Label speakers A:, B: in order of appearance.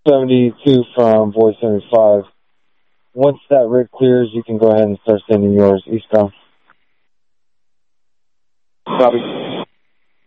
A: 72 from Voice 75. Once that rig clears, you can go ahead and start sending yours eastbound.
B: Copy.